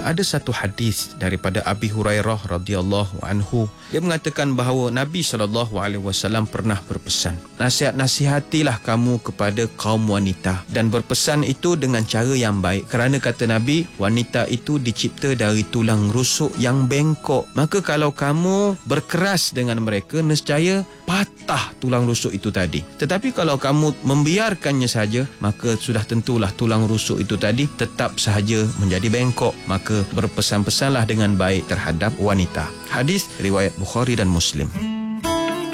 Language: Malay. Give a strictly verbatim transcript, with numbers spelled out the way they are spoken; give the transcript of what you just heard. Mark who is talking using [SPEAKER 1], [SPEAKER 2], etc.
[SPEAKER 1] ada satu hadis daripada Abi Hurairah radhiyallahu anhu. Dia mengatakan bahawa Nabi sallallahu alaihi wasallam pernah berpesan, nasihat-nasihatilah kamu kepada kaum wanita, dan berpesan itu dengan cara yang baik, kerana kata Nabi, wanita itu dicipta dari tulang rusuk yang bengkok. Maka kalau kamu berkeras dengan mereka, nescaya patah tulang rusuk itu tadi. Tetapi kalau kamu membiarkannya saja, maka sudah tentulah tulang rusuk itu tadi tetap sahaja menjadi bengkok. Maka berpesan-pesanlah dengan baik terhadap wanita. Hadis riwayat Bukhari dan Muslim.